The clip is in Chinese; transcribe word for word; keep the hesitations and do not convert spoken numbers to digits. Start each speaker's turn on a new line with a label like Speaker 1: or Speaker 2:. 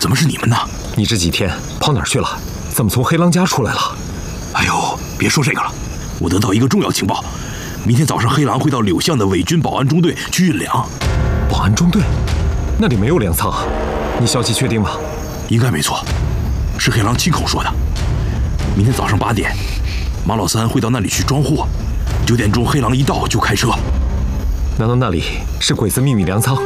Speaker 1: 怎么是你们呢？
Speaker 2: 你这几天跑哪儿去了？怎么从黑狼家出来了？
Speaker 1: 哎呦，别说这个了，我得到一个重要情报，明天早上黑狼会到柳巷的伪军保安中队去运粮。
Speaker 2: 保安中队？那里没有粮仓啊！你消息确定吗？
Speaker 1: 应该没错，是黑狼亲口说的。明天早上八点，马老三会到那里去装货，九点钟黑狼一到就开车。
Speaker 2: 难道那里是鬼子秘密粮仓？